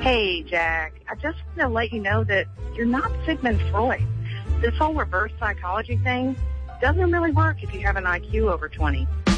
Hey, Jack. I just want to let you know that you're not Sigmund Freud. This whole reverse psychology thing doesn't really work if you have an IQ over 20.